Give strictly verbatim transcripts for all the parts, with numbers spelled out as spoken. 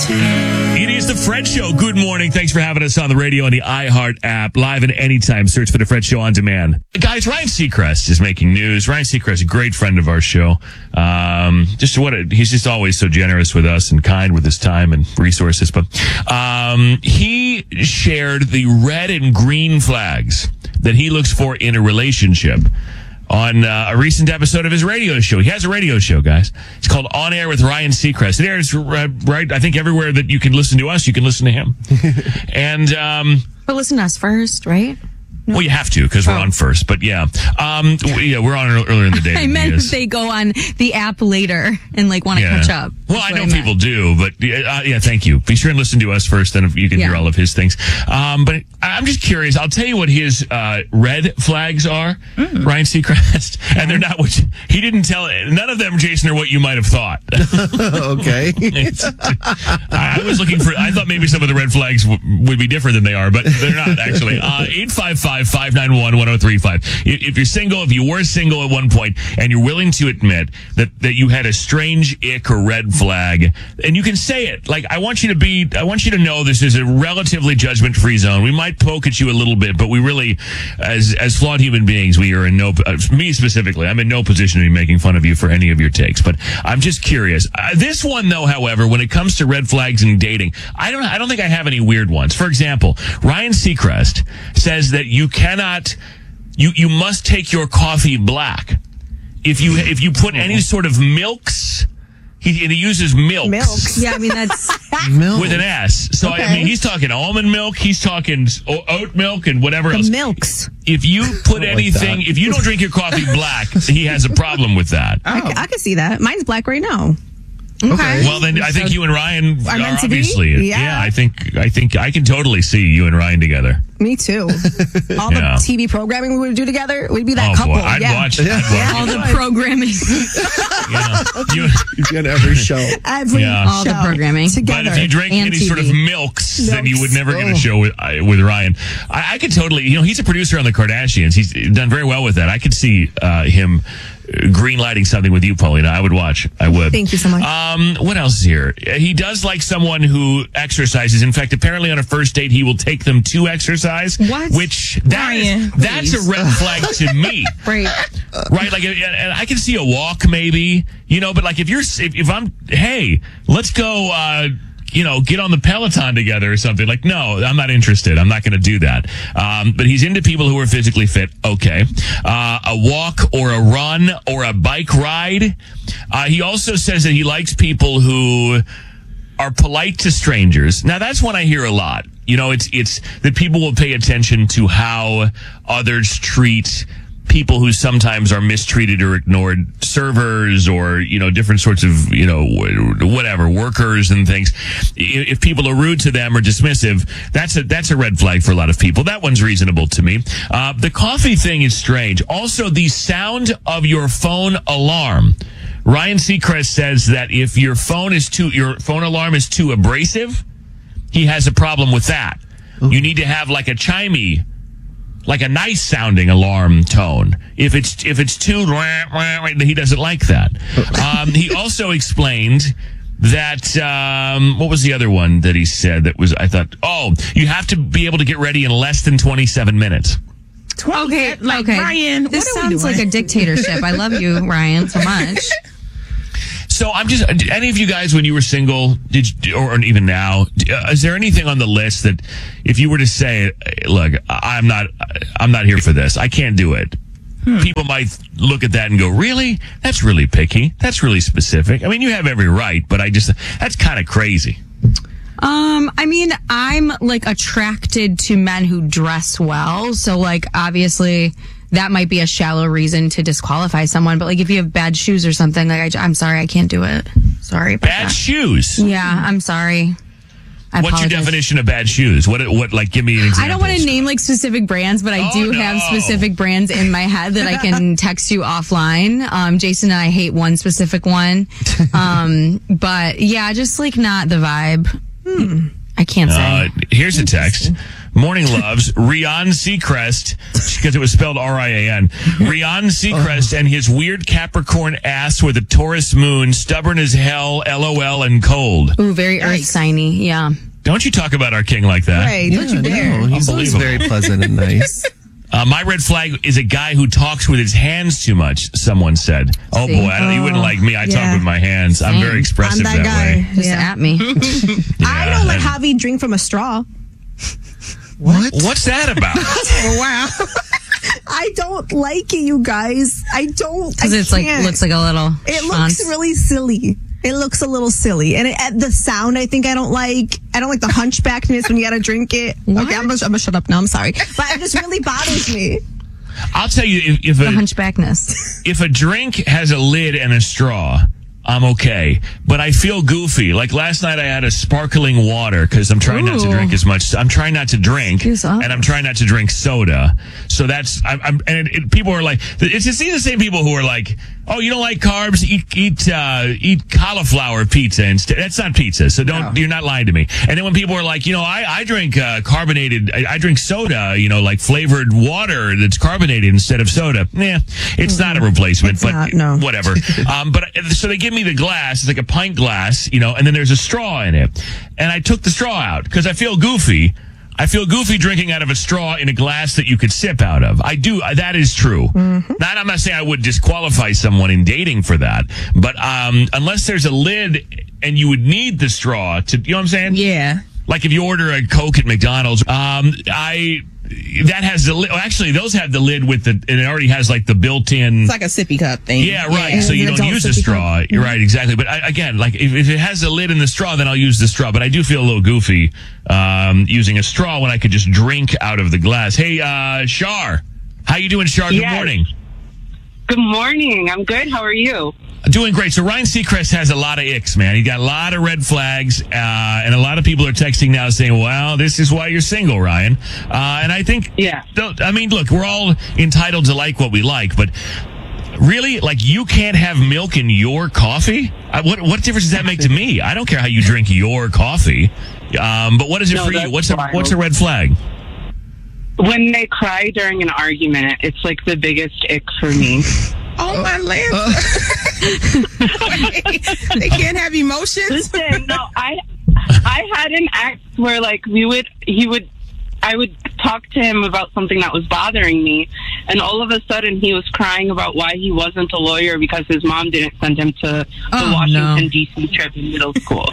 It is the Fred Show. Good morning. Thanks for having us on the radio and the iHeart app. Live and anytime. Search for the Fred Show on demand. Guys, Ryan Seacrest is making news. Ryan Seacrest, a great friend of our show. Um, just what a, he's just always so generous with us and kind with his time and resources. But um, he shared the red and green flags that he looks for in a relationship on uh, a recent episode of his radio show. He has a radio show, guys. It's called On Air with Ryan Seacrest. It airs uh, right, I think, everywhere that you can listen to us, you can listen to him. and um, But listen to us first, right? No. Well, you have to because we're oh. on first. But yeah, um, yeah, we're on earlier in the day. I meant if they go on the app later and like want to yeah. catch up. Well, I know I people do, but uh, yeah, thank you. Be sure and listen to us first, then you can yeah. hear all of his things. Um, but I'm just curious. I'll tell you what his uh, red flags are, mm. Ryan Seacrest, yeah. and they're not what you, he didn't tell. None of them, Jason, are what you might have thought. Okay. I was looking for. I thought maybe some of the red flags w- would be different than they are, but they're not actually. Uh, eight five five, five nine one, one zero three five. If you're single, if you were single at one point, and you're willing to admit that that you had a strange ick or red flag, and you can say it. Like, I want you to be, I want you to know this is a relatively judgment-free zone. We might poke at you a little bit, but we really, as as flawed human beings, we are in no, uh, me specifically, I'm in no position to be making fun of you for any of your takes. But I'm just curious. Uh, this one, though, however, when it comes to red flags in dating, I don't, I don't think I have any weird ones. For example, Ryan Seacrest says that you cannot, you you must take your coffee black. If you if you put any sort of milks. He, he uses milks. Milks. Yeah, I mean, that's... milk. With an S. So, okay. I mean, he's talking almond milk, he's talking oat milk, and whatever the else. milks. If you put like anything, that. if you don't drink your coffee black, he has a problem with that. Oh. I, I can see that. Mine's black right now. Okay. okay. Well, then I think you and Ryan are, are obviously. Yeah. yeah, I think I think I can totally see you and Ryan together. Me too. All yeah. the T V programming we would do together, we'd be that oh, couple. Boy. I'd yeah. watch. I'd watch. Yeah. All the programming. yeah. You, you get every show. Every yeah. show. All the programming. Together. But if you drink and any T V. sort of milks, milks, then you would never oh. get a show with uh, with Ryan. I, I could totally, you know, he's a producer on the Kardashians. He's done very well with that. I could see uh, him green lighting something with you, Paulina. I would watch. I would. Thank you so much. Um, what else is here? He does like someone who exercises. In fact, apparently on a first date, he will take them to exercise. What? Which that Ryan, is, that's a red flag to me. Right. Right. Like, and I can see a walk maybe, you know, but like if you're, if, if I'm, hey, let's go, uh, you know, get on the Peloton together or something. Like, no, I'm not interested. I'm not going to do that. Um, but he's into people who are physically fit. Okay. Uh, a walk or a run or a bike ride. Uh, he also says that he likes people who are polite to strangers. Now, that's one I hear a lot. You know, it's, it's that people will pay attention to how others treat people who sometimes are mistreated or ignored, servers or, you know, different sorts of, you know, whatever, workers and things. If people are rude to them or dismissive, that's a, that's a red flag for a lot of people. That one's reasonable to me. Uh, the coffee thing is strange. Also, the sound of your phone alarm. Ryan Seacrest says that if your phone is too, your phone alarm is too abrasive, he has a problem with that. Ooh. You need to have like a chimey, like a nice sounding alarm tone. If it's if it's too, he doesn't like that. Um, he also explained that um, what was the other one that he said that was, I thought, oh, you have to be able to get ready in less than twenty-seven minutes. Okay, like, okay. Ryan, this what are we sounds doing? like a dictatorship. I love you, Ryan, so much. So I'm just, any of you guys, when you were single, did you, or even now, is there anything on the list that if you were to say, look, I'm not, I'm not here for this. I can't do it. Hmm. People might look at that and go, really? That's really picky. That's really specific. I mean, you have every right, but I just, that's kind of crazy. Um, I mean, I'm like attracted to men who dress well. So like, obviously that might be a shallow reason to disqualify someone. But like, if you have bad shoes or something, like I, I'm sorry, I can't do it. Sorry. About Bad that. shoes? Yeah, I'm sorry. I What's apologize. your definition of bad shoes? What, what, like, give me an example. I don't want to name like specific brands, but I Oh, do no. have specific brands in my head that I can text you offline. Um, Jason and I hate one specific one. Um, but yeah, just like not the vibe. Hmm. I can't say. Uh, here's a text. Morning loves, Ryan Seacrest, because it was spelled R I A N. Ryan Seacrest and his weird Capricorn ass with a Taurus moon, stubborn as hell, LOL, and cold. Ooh, very earth signy. Yeah. Don't you talk about our king like that. Right, Yeah, don't you dare. no, he's always very pleasant and nice. Uh, my red flag is a guy who talks with his hands too much, someone said. Oh, See? boy, I don't, you wouldn't like me. I talk yeah. with my hands. I'm Same. very expressive I'm that way. guy. Just Yeah. at me. I Yeah, don't let and- Javi drink from a straw. What? What's that about? Oh, wow. I don't like it, you guys. I don't. Because I it's like, can't. looks like a little It schwanz. looks really silly. It looks a little silly. And it, at the sound, I think I don't like. I don't like the hunchbackness when you got to drink it. What? Okay, I'm going to shut up now. I'm sorry. But it just really bothers me. I'll tell you, if, if, The a, hunchbackness. if a drink has a lid and a straw, I'm okay. But I feel goofy. Like last night I had a sparkling water because I'm trying not to Ooh. drink as much. I'm trying not to drink. Excuse us. And I'm trying not to drink soda. So that's, I'm, I'm and it, it, people are like, it's just the same people who are like, oh, you don't like carbs? Eat, eat, uh, eat cauliflower pizza instead. That's not pizza. So don't, you're not lying to me. And then when people are like, you know, I, I drink, uh, carbonated, I, I drink soda, you know, like flavored water that's carbonated instead of soda. Yeah, it's not a replacement, It's but not, no. whatever. um, but uh, so they give me the glass. It's like a pint glass, you know, and then there's a straw in it. And I took the straw out because I feel goofy. I feel goofy drinking out of a straw in a glass that you could sip out of. I do. That is true. Mm-hmm. Not, I'm not saying I would disqualify someone in dating for that, but um, unless there's a lid and you would need the straw to, you know what I'm saying? Yeah. Like if you order a Coke at McDonald's, um, I that has the lid. Actually, those have the lid with the, and it already has like the built-in. It's like a sippy cup thing. Yeah, right. So an you don't adult use a sippy straw. You're right, exactly. But I, again, like if, if it has a lid in the straw, then I'll use the straw. But I do feel a little goofy um, using a straw when I could just drink out of the glass. Hey, uh, Shar, how you doing, Shar? Good Yes. morning. Good morning. I'm good. How are you? Doing great. So Ryan Seacrest has a lot of icks, man. He got a lot of red flags, uh, and a lot of people are texting now saying, "Well, this is why you're single, Ryan." Uh, and I think, Yeah. don't- I mean, look, we're all entitled to like what we like, but really, like, you can't have milk in your coffee? I, what what difference does that make to me? I don't care how you drink your coffee. Um, but what is it No, for you? that's What's a wild. what's a red flag? When they cry during an argument, it's like the biggest ick for me. Oh, my land. They can't have emotions. Listen, no, I I had an ex where like we would he would I would talk to him about something that was bothering me, and all of a sudden he was crying about why he wasn't a lawyer because his mom didn't send him to the Oh, Washington no. D C trip in middle school.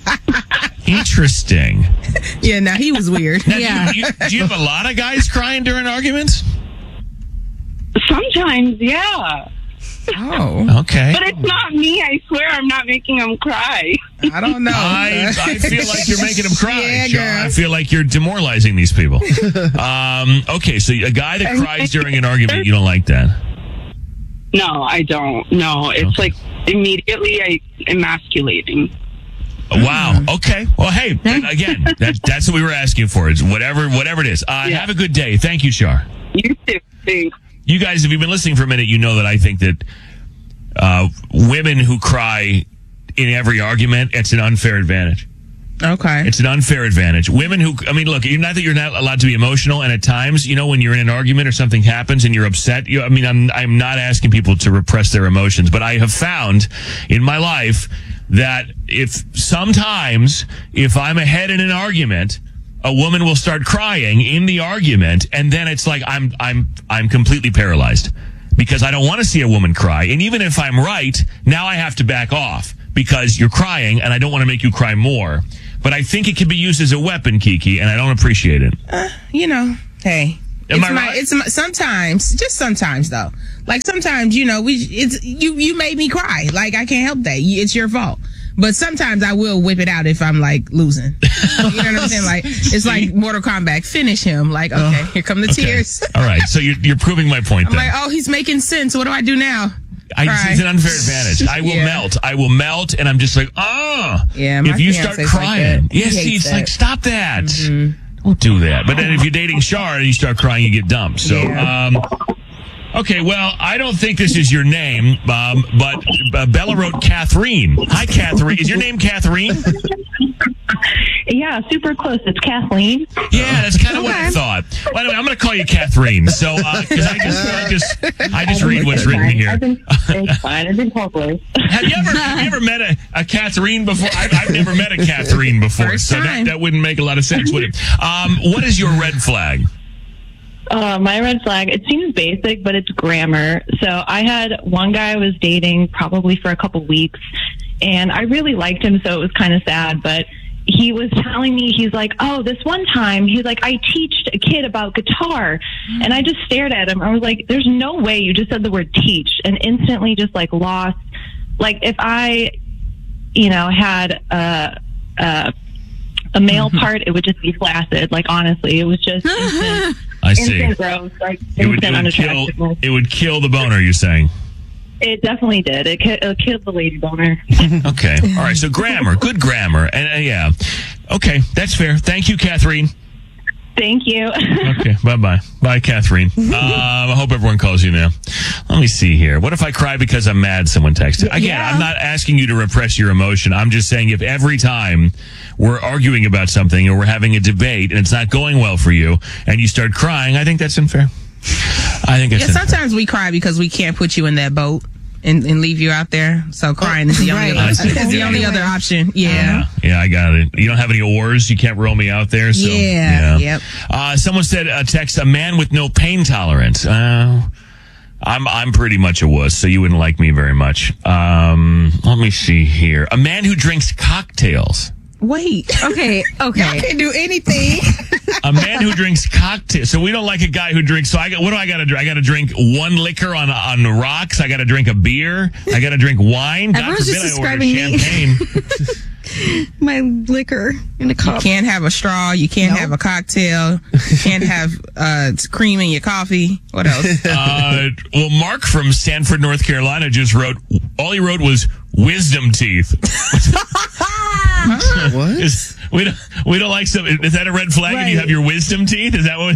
Interesting. Yeah, now he was weird. Now, Yeah. do, you, do you have a lot of guys crying during arguments? Sometimes, yeah. Oh, Okay. But it's not me. I swear I'm not making him cry. I don't know. I, I feel like you're making them cry. Yeah, Sean. girl. I feel like you're demoralizing these people. um, okay, so a guy that cries during an argument, you don't like that. No, I don't. No, it's Okay. like immediately I emasculating. Wow. Okay. Well, hey, then again, that, that's what we were asking for. Is whatever, whatever it is. Uh, Yeah. Have a good day. Thank you, Shar. You too. Thanks. You guys, if you've been listening for a minute, you know that I think that uh, women who cry in every argument, it's an unfair advantage. Okay. It's an unfair advantage. Women who, I mean, look, you're not that you're not allowed to be emotional, and at times, you know, when you're in an argument or something happens and you're upset, you, I mean, I'm, I'm not asking people to repress their emotions, but I have found in my life that if sometimes, if I'm ahead in an argument, a woman will start crying in the argument, and then it's like I'm, I'm, I'm completely paralyzed because I don't want to see a woman cry. And even if I'm right, now I have to back off because you're crying and I don't want to make you cry more. But I think it can be used as a weapon, Kiki, and I don't appreciate it. You know, hey. Am it's I my, right? It's my, sometimes, just sometimes though. Like sometimes, you know, we it's you you made me cry. Like I can't help that. It's your fault. But sometimes I will whip it out if I'm like losing. You know what I'm saying? Like it's like Mortal Kombat. Finish him. Like okay, here come the Okay. tears. All right, so you're, you're proving my point I'm then. like, oh, he's making sense. What do I do now? I, Cry. it's an unfair advantage. I will Yeah. melt. I will melt, and I'm just like, ah. Yeah, my if you start fiance's like crying, that. He yeah, see, hates it's that. like, stop that. Don't do that. But then if you're dating Shar and you start crying, you get dumped. So, Yeah. um, okay, well, I don't think this is your name, um, but uh, Bella wrote Catherine. Hi, Catherine. Is your name Catherine? Yeah, yeah, super close. It's Kathleen. Yeah, that's kind of what I thought. Well, anyway, I'm going to call you Catherine. So, because I just, I just, I just read what's written here. I've been, it's fine. I've been called worse. Have you ever, have you ever met a, a Catherine before? I've, I've never met a Catherine before, First so that, time. that wouldn't make a lot of sense, would it? Um, what is your red flag? Uh, my red flag, it seems basic, but it's grammar. So I had one guy I was dating probably for a couple weeks, and I really liked him, so it was kind of sad, but he was telling me, he's like, oh, this one time, he's like, I teached a kid about guitar. And I just stared at him. I was like, there's no way you just said the word teach, and instantly just like lost. Like if I, you know, had a, a, a male part, it would just be flaccid. Like honestly, it was just instant, I see. instant growth, like It would, instant it would kill, unattractiveness. it would kill the boner, you're saying? It definitely did. It, ki- it killed the lady boner. Okay. All right. So grammar, good grammar. And uh, yeah. Okay. That's fair. Thank you, Catherine. Thank you. Okay. Bye-bye. Bye, Catherine. Um, I hope everyone calls you now. Let me see here. What if I cry because I'm mad? Someone texted. Again, Yeah. I'm not asking you to repress your emotion. I'm just saying if every time we're arguing about something or we're having a debate and it's not going well for you and you start crying, I think that's unfair. I think it's Yeah, sometimes we cry because we can't put you in that boat and, and leave you out there. So crying is the only, Right. other, I see. is the only other option. Yeah. Yeah, yeah, I got it. You don't have any oars. You can't roll me out there. So, Yeah, yep. Uh, someone said, uh, text, a man with no pain tolerance. Uh, I'm I'm pretty much a wuss, so you wouldn't like me very much. Um, let me see here. A man who drinks cocktails. Wait. Okay, I okay. can't do anything. A man who drinks cocktails. So we don't like a guy who drinks. So I got. What do I got to do? I got to drink one liquor on on the rocks. I got to drink a beer. I got to drink wine. God Everyone's forbid just I order describing me. champagne. My liquor in a You cup. can't have a straw. You can't have a cocktail. You can't have uh, cream in your coffee. What else? Uh, well, Mark from Stanford, North Carolina, just wrote. All he wrote was wisdom teeth. What? Is, we don't. We don't like some. Is that a red flag? And you have your wisdom teeth? Is that what?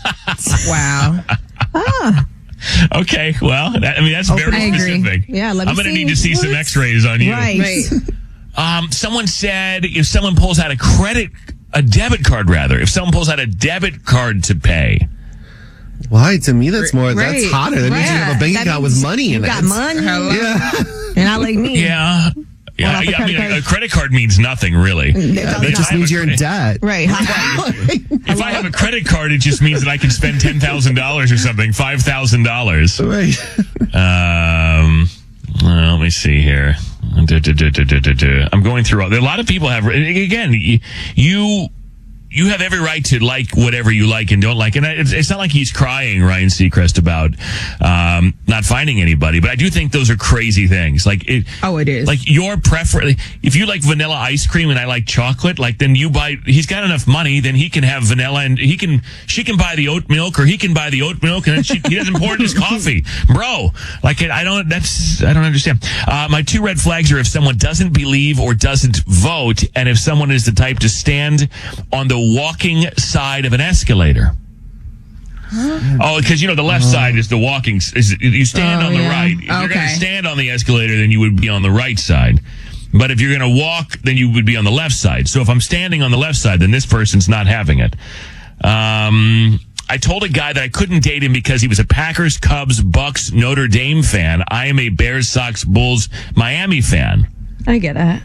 Wow. Okay. Well, that, I mean that's very I agree. specific. Yeah, let me I'm going to see. need to see some What? X-rays on you. Right. Um, someone said if someone pulls out a credit, a debit card rather, if someone pulls out a debit card to pay. Why? To me, that's more. That's Right. hotter. That means you have a bank That account means with money in you it. got money. Hello? Yeah. You're not like me. Yeah. Yeah, off the yeah I mean, credit a, a card. credit card means nothing, really. That If just I have means a you're in credit- debt. Right. If I have a credit card, it just means that I can spend ten thousand dollars or something, five thousand dollars. Right. Um, well, let me see here. Du- du- du- du- du- du- du. I'm going through all. A lot of people have. Again, y- you you have every right to like whatever you like and don't like. And it's, it's not like he's crying, Ryan Seacrest, about um, not finding anybody. But I do think those are crazy things. Like it. Oh, it is. Like your preference. If you like vanilla ice cream and I like chocolate, like then you buy. He's got enough money, then he can have vanilla, and he can. She can buy the oat milk, or he can buy the oat milk, and then she, he doesn't pour it in his coffee, bro. Like I don't. That's I don't understand. Uh, my two red flags are if someone doesn't believe or doesn't vote, and if someone is the type to stand on the walking side of an escalator. Oh, because you know the left side is the walking. Is you stand Oh, on the yeah. right. If you're going Okay. to stand on the escalator, then you would be on the right side. But if you're going to walk, then you would be on the left side. So if I'm standing on the left side, then this person's not having it. Um, I told a guy that I couldn't date him because he was a Packers, Cubs, Bucks, Notre Dame fan. I am a Bears, Sox, Bulls, Miami fan. I get it.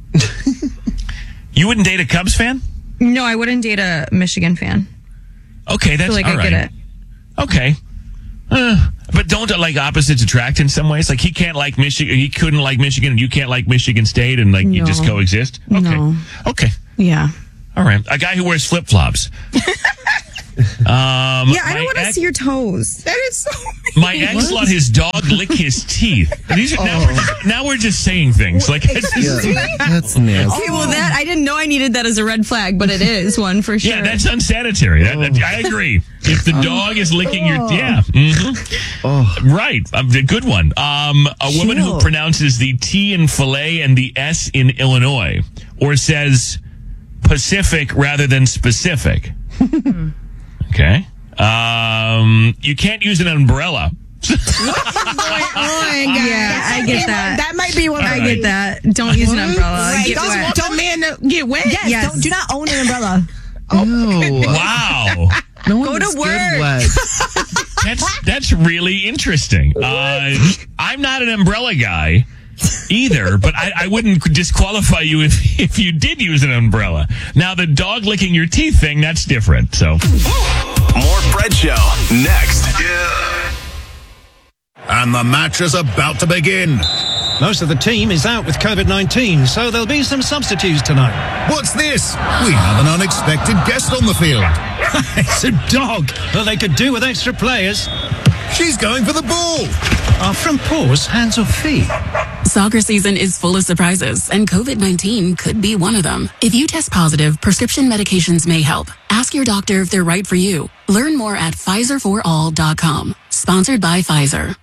You wouldn't date a Cubs fan? No, I wouldn't date a Michigan fan. Okay, I that's feel like all I right. get it. Okay. Uh, but don't uh, like opposites attract in some ways? Like he can't like Michigan, he couldn't like Michigan, and you can't like Michigan State, and like you No. just coexist? Okay. No. Okay. Yeah. All right. A guy who wears flip flops. Um, Yeah, I don't my want to ex- see your toes. That is so. My ex let his dog lick his teeth. These are, now, we're just, now we're just saying things like it's just, Yeah. That's nasty. Okay, well, that I didn't know I needed that as a red flag, but it is one for sure. yeah, that's unsanitary. That, that- I agree. If the dog is licking your yeah, mhm. Oh. right, um, a good one. Um, a woman who Chill. pronounces the T in filet and the S in Illinois, or says Pacific rather than specific. Okay. Um, you can't use an umbrella Oh, God. Yeah, I get that. That might be one. I get that. Don't use an umbrella. Right. Get Don't- wet. Don't man to get wet. Yes, Yes. Don't, do not own an umbrella. No. Wow. No one Go to gets work. good wet. That's that's really interesting. Uh, I'm not an umbrella guy either, but I, I wouldn't disqualify you if, if you did use an umbrella. Now, the dog licking your teeth thing, that's different. So, More Fred Show next. And the match is about to begin. Most of the team is out with COVID nineteen, so there'll be some substitutes tonight. What's this? We have an unexpected guest on the field. It's a dog. Well, they could do with extra players. She's going for the ball. Are front paws hands or feet? Soccer season is full of surprises, and COVID nineteen could be one of them. If you test positive, prescription medications may help. Ask your doctor if they're right for you. Learn more at Pfizer for all dot com. Sponsored by Pfizer.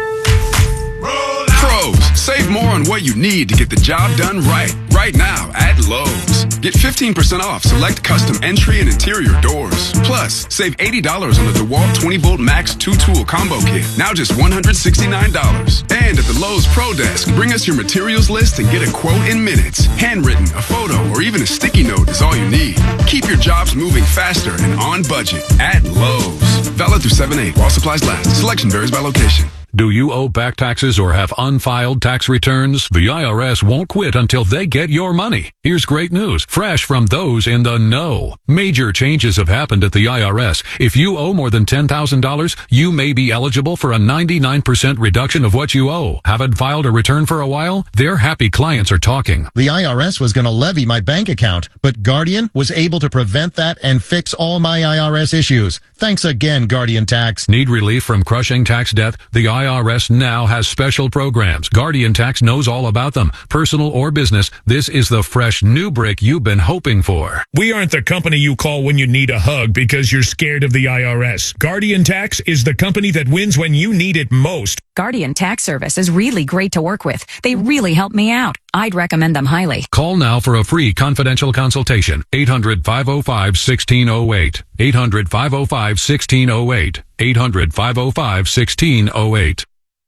Pros, save more on what you need to get the job done right. Right now at Lowe's. Get fifteen percent off select custom entry and interior doors. Plus, save eighty dollars on the DeWalt twenty volt Max two tool combo kit. Now just one hundred sixty-nine dollars. And at the Lowe's Pro Desk, bring us your materials list and get a quote in minutes. Handwritten, a photo, or even a sticky note is all you need. Keep your jobs moving faster and on budget at Lowe's. Valid through seven eight while supplies last. Selection varies by location. Do you owe back taxes or have unfiled tax returns? The I R S won't quit until they get your money. Here's great news, fresh from those in the know. Major changes have happened at the I R S. If you owe more than ten thousand dollars, you may be eligible for a ninety-nine percent reduction of what you owe. Haven't filed a return for a while? Their happy clients are talking. The I R S was going to levy my bank account, but Guardian was able to prevent that and fix all my I R S issues. Thanks again, Guardian Tax. Need relief from crushing tax debt? The I R S now has special programs. Guardian Tax knows all about them. Personal or business, this is the fresh new brick you've been hoping for. We aren't the company you call when you need a hug because you're scared of the I R S. Guardian Tax is the company that wins when you need it most. Guardian Tax Service is really great to work with. They really help me out. I'd recommend them highly. Call now for a free confidential consultation. eight hundred, five oh five, one six oh eight. eight hundred, five oh five, one six oh eight. eight hundred, five oh five, one six oh eight.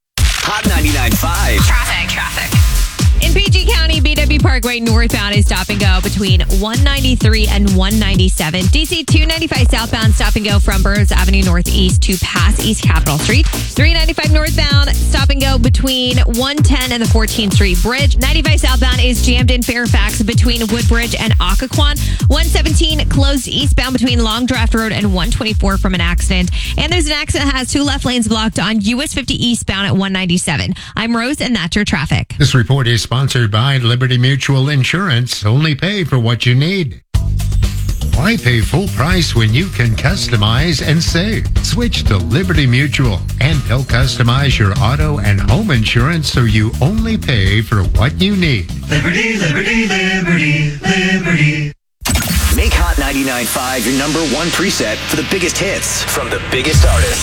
Hot ninety-nine point five. Traffic. Traffic. In P G County, B W Parkway northbound is stop and go between one ninety-three and one ninety-seven. D C two ninety-five southbound stop and go from Burroughs Avenue northeast to past East Capitol Street. three ninety-five northbound stop and go between one ten and the fourteenth Street Bridge. ninety-five southbound is jammed in Fairfax between Woodbridge and Occoquan. one seventeen closed eastbound between Long Draft Road and one twenty-four from an accident. And there's an accident that has two left lanes blocked on U S fifty eastbound at one ninety-seven. I'm Rose, and that's your traffic. This report is sponsored by Liberty Mutual Insurance. Only pay for what you need. Why pay full price when you can customize and save? Switch to Liberty Mutual and they'll customize your auto and home insurance so you only pay for what you need. Liberty, liberty, liberty, liberty. Make Hot ninety-nine point five your number one preset for the biggest hits from the biggest artists.